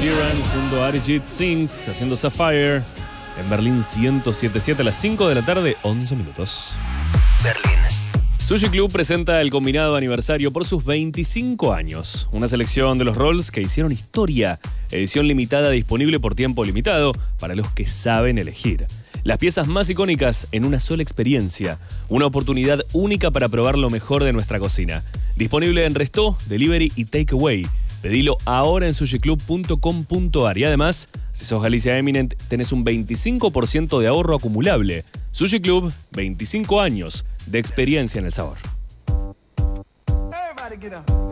Sheeran junto a Arijit Singh haciendo Sapphire en Berlín 107.7 a las 5 de la tarde, 11 minutos. Berlín. Sushi Club presenta el combinado aniversario por sus 25 años. Una selección de los rolls que hicieron historia. Edición limitada disponible por tiempo limitado para los que saben elegir. Las piezas más icónicas en una sola experiencia. Una oportunidad única para probar lo mejor de nuestra cocina. Disponible en Resto, Delivery y Takeaway. Pedilo ahora en sushiclub.com.ar. Y además, si sos Galicia Eminent, tenés un 25% de ahorro acumulable. Sushi Club, 25 años de experiencia en el sabor. Everybody get up.